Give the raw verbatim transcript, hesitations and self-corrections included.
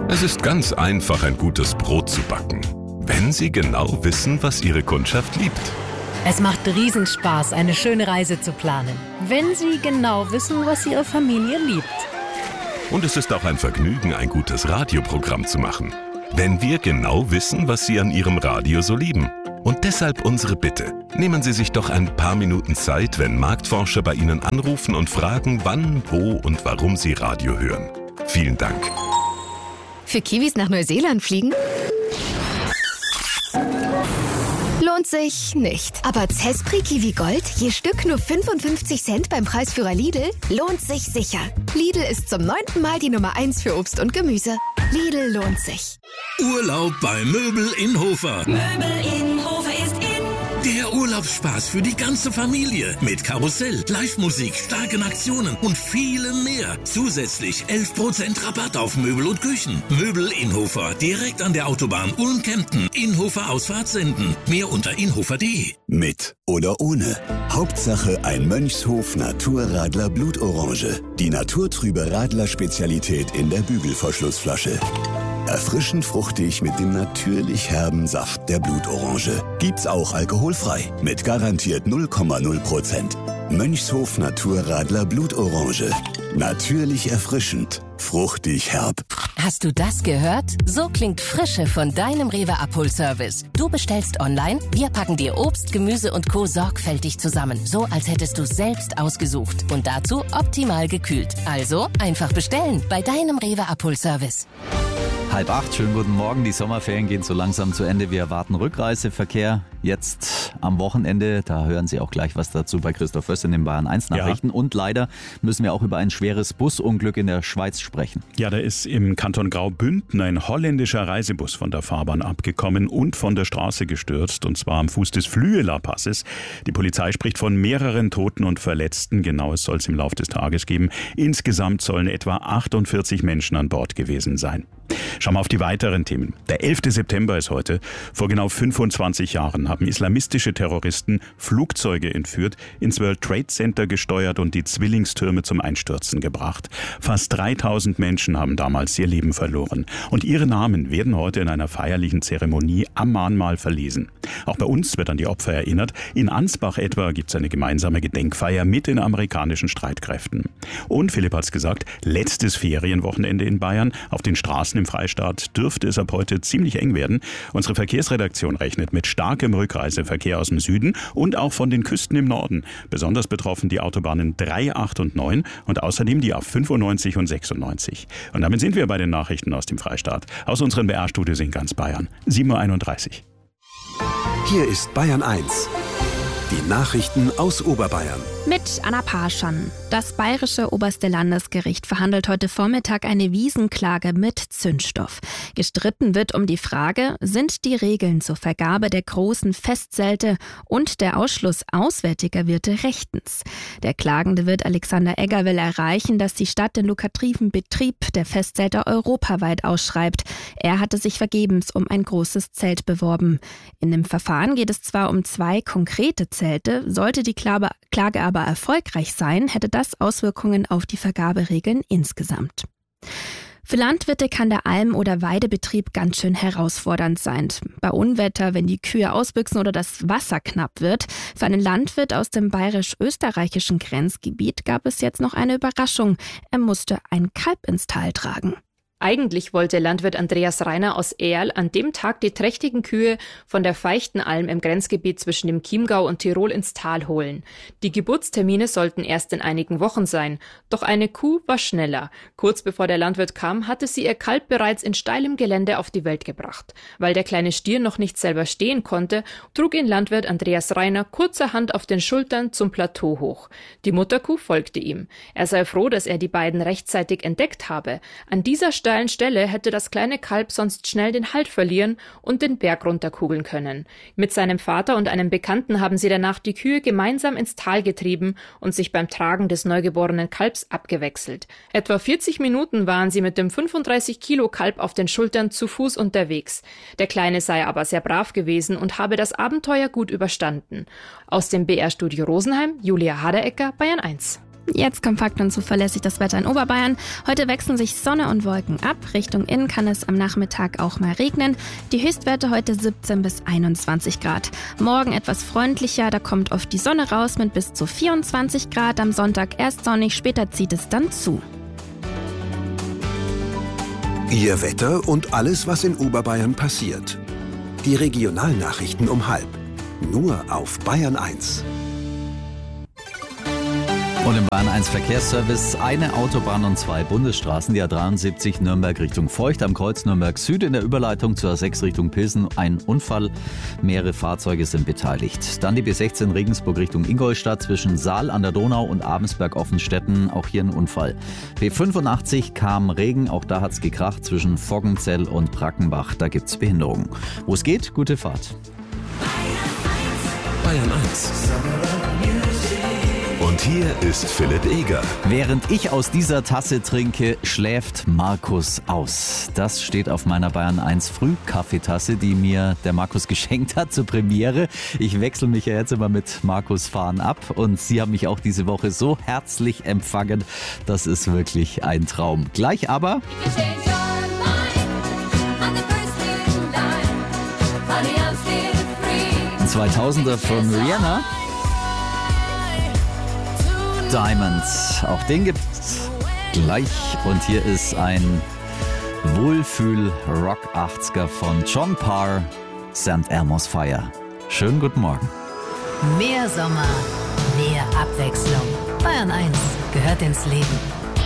Es ist ganz einfach, ein gutes Brot zu backen, wenn Sie genau wissen, was Ihre Kundschaft liebt. Es macht Riesenspaß, eine schöne Reise zu planen, wenn Sie genau wissen, was Ihre Familie liebt. Und es ist auch ein Vergnügen, ein gutes Radioprogramm zu machen, wenn wir genau wissen, was Sie an Ihrem Radio so lieben. Und deshalb unsere Bitte. Nehmen Sie sich doch ein paar Minuten Zeit, wenn Marktforscher bei Ihnen anrufen und fragen, wann, wo und warum Sie Radio hören. Vielen Dank. Für Kiwis nach Neuseeland fliegen? Lohnt sich nicht. Aber Zespri Kiwi Gold, je Stück nur fünfundfünfzig Cent beim Preisführer Lidl, lohnt sich sicher. Lidl ist zum neunten Mal die Nummer eins für Obst und Gemüse. Lidl lohnt sich. Urlaub bei Möbel in Hofer. Möbel in Hofer ist in. Der Urlaubsspaß für die ganze Familie. Mit Karussell, Live-Musik, starken Aktionen und vielem mehr. Zusätzlich elf Prozent Rabatt auf Möbel und Küchen. Möbel in Hofer, direkt an der Autobahn Ulm-Kempten. Inhofer Ausfahrt senden. Mehr unter inhofer punkt de. Mit oder ohne. Hauptsache ein Mönchshof Naturradler Blutorange. Die naturtrübe Radler-Spezialität in der Bügelverschlussflasche. Erfrischend fruchtig mit dem natürlich herben Saft der Blutorange. Gibt's auch alkoholfrei. Mit garantiert null Komma null Prozent. Mönchshof Naturradler Blutorange. Natürlich erfrischend. Fruchtig herb. Hast du das gehört? So klingt Frische von deinem Rewe Abholservice. Du bestellst online, wir packen dir Obst, Gemüse und Co. sorgfältig zusammen. So, als hättest du es selbst ausgesucht. Und dazu optimal gekühlt. Also einfach bestellen bei deinem Rewe Abholservice. Halb acht, schönen guten Morgen. Die Sommerferien gehen so langsam zu Ende. Wir erwarten Rückreiseverkehr jetzt am Wochenende. Da hören Sie auch gleich was dazu bei Christoph Föst in den Bayern eins Nachrichten. Ja. Und leider müssen wir auch über ein schweres Busunglück in der Schweiz sprechen. Ja, da ist im Kanton Graubünden ein holländischer Reisebus von der Fahrbahn abgekommen und von der Straße gestürzt. Und zwar am Fuß des Flüeler-Passes. Die Polizei spricht von mehreren Toten und Verletzten. Genaues soll es im Laufe des Tages geben. Insgesamt sollen etwa achtundvierzig Menschen an Bord gewesen sein. Schauen wir auf die weiteren Themen. Der elfte September ist heute. Vor genau fünfundzwanzig Jahren haben islamistische Terroristen Flugzeuge entführt, ins World Trade Center gesteuert und die Zwillingstürme zum Einstürzen gebracht. Fast dreitausend Menschen haben damals ihr Leben verloren. Und ihre Namen werden heute in einer feierlichen Zeremonie am Mahnmal verlesen. Auch bei uns wird an die Opfer erinnert. In Ansbach etwa gibt es eine gemeinsame Gedenkfeier mit den amerikanischen Streitkräften. Und Philipp hat's gesagt, letztes Ferienwochenende in Bayern. Auf den Straßen im Freistaat dürfte es ab heute ziemlich eng werden. Unsere Verkehrsredaktion rechnet mit starkem Rückreiseverkehr aus dem Süden und auch von den Küsten im Norden. Besonders betroffen die Autobahnen drei, acht und neun und außerdem die A fünfundneunzig und sechsundneunzig. Und damit sind wir bei den Nachrichten aus dem Freistaat. Aus unseren B R-Studios in ganz Bayern. sieben Uhr einunddreißig. Hier ist Bayern eins. Die Nachrichten aus Oberbayern. Mit Anna Parschan. Das Bayerische Oberste Landesgericht verhandelt heute Vormittag eine Wiesenklage mit Zündstoff. Gestritten wird um die Frage, sind die Regeln zur Vergabe der großen Festzelte und der Ausschluss auswärtiger Wirte rechtens. Der Klagende Wirt Alexander Egger will erreichen, dass die Stadt den lukrativen Betrieb der Festzelte europaweit ausschreibt. Er hatte sich vergebens um ein großes Zelt beworben. In dem Verfahren geht es zwar um zwei konkrete Zelte, sollte die Klage aber erfolgreich sein, hätte das Auswirkungen auf die Vergaberegeln insgesamt. Für Landwirte kann der Alm- oder Weidebetrieb ganz schön herausfordernd sein. Bei Unwetter, wenn die Kühe ausbüchsen oder das Wasser knapp wird. Für einen Landwirt aus dem bayerisch-österreichischen Grenzgebiet gab es jetzt noch eine Überraschung. Er musste ein Kalb ins Tal tragen. Eigentlich wollte Landwirt Andreas Reiner aus Erl an dem Tag die trächtigen Kühe von der Feichtenalm im Grenzgebiet zwischen dem Chiemgau und Tirol ins Tal holen. Die Geburtstermine sollten erst in einigen Wochen sein. Doch eine Kuh war schneller. Kurz bevor der Landwirt kam, hatte sie ihr Kalb bereits in steilem Gelände auf die Welt gebracht. Weil der kleine Stier noch nicht selber stehen konnte, trug ihn Landwirt Andreas Reiner kurzerhand auf den Schultern zum Plateau hoch. Die Mutterkuh folgte ihm. Er sei froh, dass er die beiden rechtzeitig entdeckt habe. An dieser steilen Stelle hätte das kleine Kalb sonst schnell den Halt verlieren und den Berg runterkugeln können. Mit seinem Vater und einem Bekannten haben sie danach die Kühe gemeinsam ins Tal getrieben und sich beim Tragen des neugeborenen Kalbs abgewechselt. Etwa vierzig Minuten waren sie mit dem fünfunddreißig Kilo Kalb auf den Schultern zu Fuß unterwegs. Der Kleine sei aber sehr brav gewesen und habe das Abenteuer gut überstanden. Aus dem B R-Studio Rosenheim, Julia Haderecker, Bayern eins. Jetzt kompakt und zuverlässig das Wetter in Oberbayern. Heute wechseln sich Sonne und Wolken ab. Richtung Innen kann es am Nachmittag auch mal regnen. Die Höchstwerte heute siebzehn bis einundzwanzig Grad. Morgen etwas freundlicher, da kommt oft die Sonne raus mit bis zu vierundzwanzig Grad. Am Sonntag erst sonnig, später zieht es dann zu. Ihr Wetter und alles, was in Oberbayern passiert. Die Regionalnachrichten um halb. Nur auf Bayern eins. Und im Bayern eins Verkehrsservice eine Autobahn und zwei Bundesstraßen. Die A dreiundsiebzig Nürnberg Richtung Feucht am Kreuz Nürnberg Süd in der Überleitung zur A sechs Richtung Pilsen. Ein Unfall, mehrere Fahrzeuge sind beteiligt. Dann die B sechzehn Regensburg Richtung Ingolstadt zwischen Saal an der Donau und Abensberg-Offenstetten. Auch hier ein Unfall. B fünfundachtzig kam Regen, auch da hat's gekracht zwischen Voggenzell und Brackenbach. Da gibt's Behinderungen. Wo es geht, gute Fahrt. Bayern eins. Und hier ist Philipp Eger. Während ich aus dieser Tasse trinke, schläft Markus aus. Das steht auf meiner Bayern eins Frühkaffeetasse, die mir der Markus geschenkt hat zur Premiere. Ich wechsle mich ja jetzt immer mit Markus Fahren ab und Sie haben mich auch diese Woche so herzlich empfangen. Das ist wirklich ein Traum. Gleich aber... zweitausender von Rihanna. Diamonds, auch den gibt's gleich. Und hier ist ein Wohlfühl-Rock achtziger von John Parr, Sankt Elmo's Fire. Schönen guten Morgen. Mehr Sommer, mehr Abwechslung. Bayern eins gehört ins Leben.